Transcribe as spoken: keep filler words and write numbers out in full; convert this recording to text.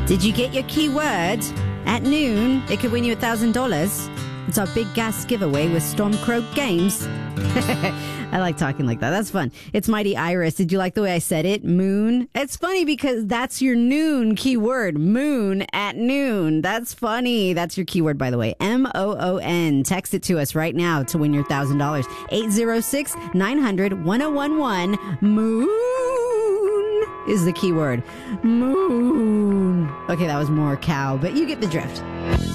Did you get your keyword? At noon, it could win you one thousand dollars. It's our big gas giveaway with Stormcroak Games. I like talking like that. That's fun. It's Mighty Iris. Did you like the way I said it? Moon. It's funny because that's your noon keyword. Moon at noon. That's funny. That's your keyword, by the way. M O O N. Text it to us right now to win your one thousand dollars. eight zero six, nine hundred, one oh one one. Moon is the keyword. Moon. Okay, that was more cow, but you get the drift.